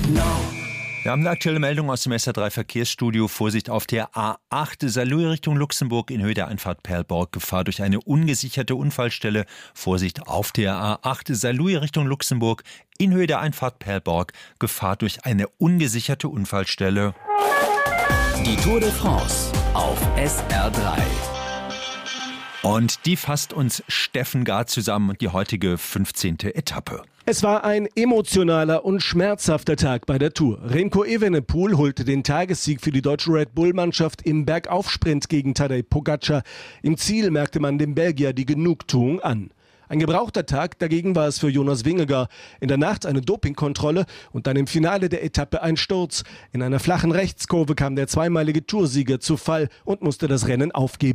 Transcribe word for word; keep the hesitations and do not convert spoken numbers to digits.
Wir haben eine aktuelle Meldung aus dem S R drei Verkehrsstudio. Vorsicht auf der A acht, Saarlouis Richtung Luxemburg in Höhe der Einfahrt Perlborg. Gefahr durch eine ungesicherte Unfallstelle. Vorsicht auf der A acht, Saarlouis Richtung Luxemburg in Höhe der Einfahrt Perlborg. Gefahr durch eine ungesicherte Unfallstelle. Die Tour de France auf S R drei. Und die fasst uns Steffen Gard zusammen und die heutige fünfzehnte Etappe. Es war ein emotionaler und schmerzhafter Tag bei der Tour. Remco Evenepoel holte den Tagessieg für die deutsche Red Bull-Mannschaft im Bergaufsprint gegen Tadej Pogačar. Im Ziel merkte man dem Belgier die Genugtuung an. Ein gebrauchter Tag dagegen war es für Jonas Vingegaard. In der Nacht eine Dopingkontrolle und dann im Finale der Etappe ein Sturz. In einer flachen Rechtskurve kam der zweimalige Toursieger zu Fall und musste das Rennen aufgeben.